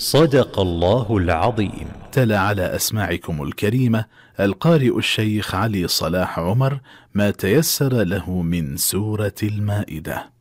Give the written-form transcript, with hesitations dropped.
صدق الله العظيم. تلا على أسماعكم الكريمة القارئ الشيخ علي صلاح عمر ما تيسر له من سورة المائدة.